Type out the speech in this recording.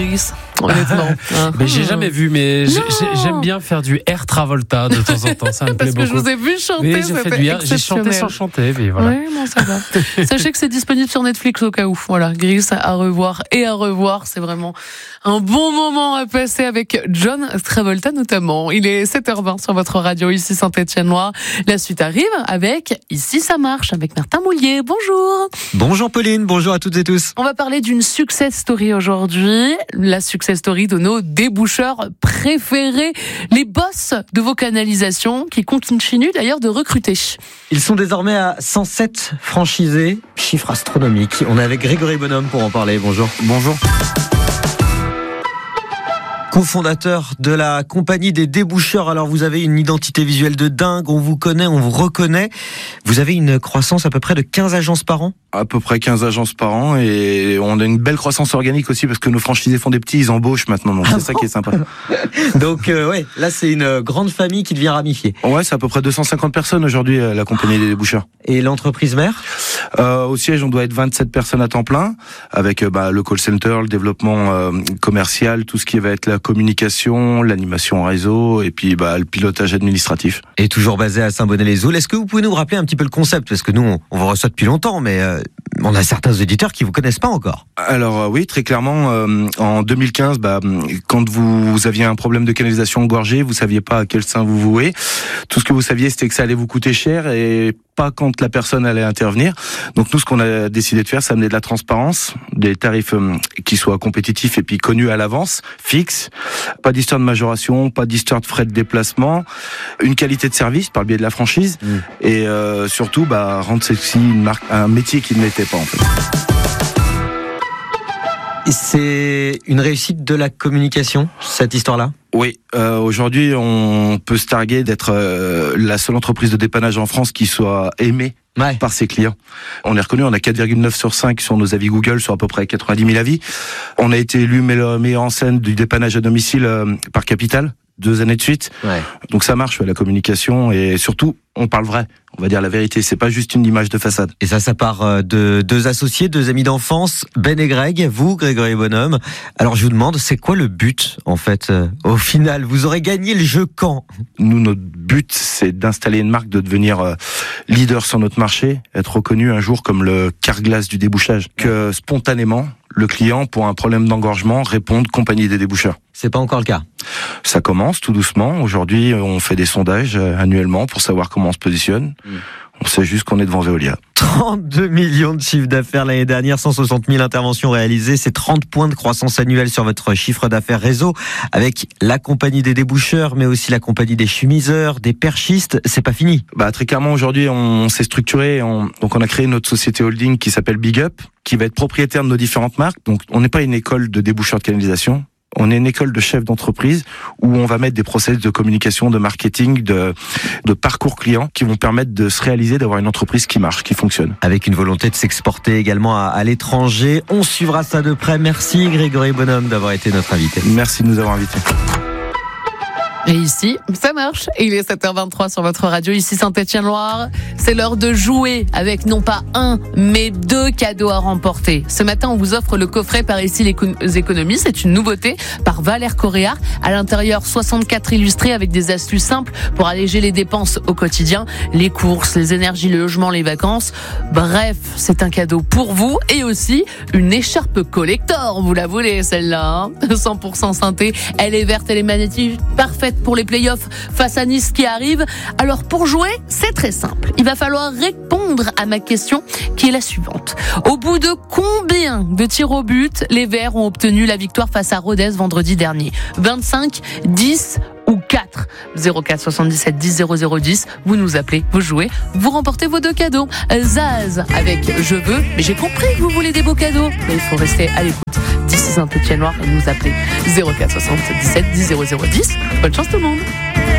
Gris, honnêtement. Mais j'ai jamais vu, mais j'aime bien faire du Air Travolta de temps en temps. Ça me plaît Parce que beaucoup. je vous ai vu chanter, Oui, j'ai chanté sans chanter, mais voilà. Oui, bon, ça va. Sachez que c'est disponible sur Netflix au cas où. Voilà, Gris à revoir et à revoir. C'est vraiment un bon moment à passer avec John Travolta notamment. Il est 7h20 sur votre radio ici Saint-Étienne-Loire. La suite arrive avec Ici ça marche avec Martin Moulier. Bonjour. Bonjour Pauline, bonjour à toutes et tous. On va parler d'une success story aujourd'hui. La success story de nos déboucheurs préférés, les boss de vos canalisations qui continuent d'ailleurs de recruter. Ils sont désormais à 107 franchisés, chiffre astronomique. On est avec Grégory Bonhomme pour en parler. Bonjour. Bonjour. Co-fondateur de la compagnie des déboucheurs. Alors vous avez une identité visuelle de dingue, on vous connaît, on vous reconnaît. Vous avez une croissance à peu près de 15 agences par an ? À peu près 15 agences par an et on a une belle croissance organique aussi parce que nos franchisés font des petits, ils embauchent maintenant, donc c'est ça qui est sympa. Donc ouais, là c'est une grande famille qui devient ramifiée. Ouais, c'est à peu près 250 personnes aujourd'hui la compagnie des déboucheurs. Et l'entreprise mère ? Au siège, on doit être 27 personnes à temps plein avec le call center, le développement commercial, tout ce qui va être la communication, l'animation réseau et puis le pilotage administratif. Et toujours basé à Saint-Bonnet-les-Oules. Est-ce que vous pouvez nous rappeler un petit peu le concept ? Parce que nous, on vous reçoit depuis longtemps, mais on a certains auditeurs qui vous connaissent pas encore. Alors oui, très clairement, en 2015, quand vous aviez un problème de canalisation engorgée, vous saviez pas à quel sein vous vouer. Tout ce que vous saviez, c'était que ça allait vous coûter cher et pas quand la personne allait intervenir. Donc nous, ce qu'on a décidé de faire, c'est amener de la transparence, des tarifs qui soient compétitifs et puis connus à l'avance, fixes, pas d'histoire de majoration, pas d'histoire de frais de déplacement, une qualité de service par le biais de la franchise et surtout rendre sexy une marque, un métier qui ne l'était pas en fait. C'est une réussite de la communication, cette histoire-là ? Oui, aujourd'hui, on peut se targuer d'être la seule entreprise de dépannage en France qui soit aimée par ses clients. On est reconnu, on a 4,9 sur 5 sur nos avis Google, sur à peu près 90 000 avis. On a été élu meilleur en scène du dépannage à domicile par Capital, 2 années de suite. Ouais. Donc ça marche, la communication, et surtout, on parle vrai. On va dire la vérité, c'est pas juste une image de façade. Et ça part de 2 associés, 2 amis d'enfance, Ben et Greg, vous, Grégory Bonhomme. Alors je vous demande, c'est quoi le but, en fait, au final ? Vous aurez gagné le jeu quand ? Nous, notre but, c'est d'installer une marque, de devenir leader sur notre marché, être reconnu un jour comme le Carglass du débouchage. Que spontanément, le client, pour un problème d'engorgement, réponde compagnie des déboucheurs. C'est pas encore le cas. Ça commence tout doucement. Aujourd'hui, on fait des sondages annuellement pour savoir comment on se positionne. On sait juste qu'on est devant Veolia. 32 millions de chiffre d'affaires l'année dernière, 160 000 interventions réalisées, c'est 30 points de croissance annuelle sur votre chiffre d'affaires réseau, avec la compagnie des déboucheurs, mais aussi la compagnie des chemiseurs, des perchistes, c'est pas fini. Très clairement, aujourd'hui, on s'est structuré, donc on a créé notre société holding qui s'appelle Big Up, qui va être propriétaire de nos différentes marques. Donc on n'est pas une école de déboucheurs de canalisation. On est une école de chefs d'entreprise où on va mettre des process de communication, de marketing, de parcours client qui vont permettre de se réaliser, d'avoir une entreprise qui marche, qui fonctionne. Avec une volonté de s'exporter également à l'étranger. On suivra ça de près. Merci Grégory Bonhomme d'avoir été notre invité. Merci de nous avoir invités. Et ici, ça marche. Il est 7h23 sur votre radio, ici Saint-Étienne-Loire. C'est l'heure de jouer avec non pas 1, mais 2 cadeaux à remporter. Ce matin, on vous offre le coffret par ici les économies. C'est une nouveauté par Valère Coréard. À l'intérieur, 64 illustrés avec des astuces simples pour alléger les dépenses au quotidien. Les courses, les énergies, le logement, les vacances. Bref, c'est un cadeau pour vous et aussi une écharpe collector. Vous la voulez, celle-là, 100% synthé. Elle est verte, elle est magnétique, parfaite pour les playoffs face à Nice qui arrive. Alors pour jouer, c'est très simple. Il va falloir répondre à ma question qui est la suivante. Au bout de combien de tirs au but les Verts ont obtenu la victoire face à Rodez vendredi dernier ? 25, 10 ou 4 ? 04 77 10 0010. Vous nous appelez, vous jouez, vous remportez vos 2 cadeaux. Zaz avec Je veux, mais j'ai compris que vous voulez des beaux cadeaux. Mais il faut rester à l'écoute d'ici Saint-Étienne-Loire et nous appeler 04 77 10 0010. Bonne chance tout le monde.